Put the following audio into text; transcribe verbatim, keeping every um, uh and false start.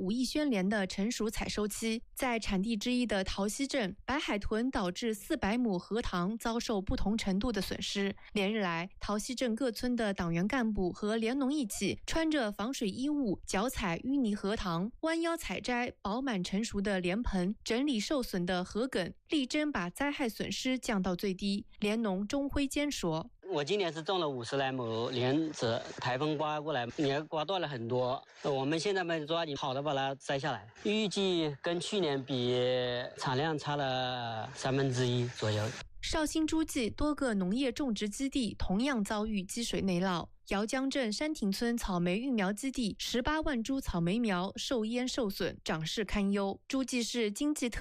五亿宣莲的成熟采收期。在产地之一的桃溪镇，白海豚导致四百亩荷塘遭受不同程度的损失。连日来，桃溪镇各村的党员干部和联农一起，穿着防水衣物，脚踩淤泥荷塘，弯腰采摘饱满成熟的莲盆，整理受损的荷梗，力争把灾害损失降到最低。联农钟辉坚说：“ 我今年是种了五十来亩莲子，台风刮过来，也刮断了很多。我们现在嘛抓紧好的把它摘下来，预计跟去年比产量差了三分之一左右。” 绍兴诸暨多个农业种植基地同样遭遇积水内涝。姚江镇山亭村草莓育苗基地十八万株草莓苗受淹受损，长势堪忧。诸暨市经济特